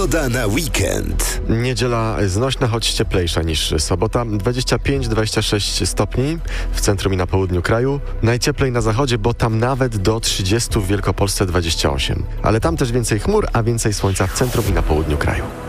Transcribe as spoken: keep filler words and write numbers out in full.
Pogoda na weekend. Niedziela znośna, choć cieplejsza niż sobota. dwadzieścia pięć do dwudziestu sześciu stopni w centrum i na południu kraju. Najcieplej na zachodzie, bo tam nawet do trzydziestu, w Wielkopolsce dwadzieścia osiem. Ale tam też więcej chmur, a więcej słońca w centrum i na południu kraju.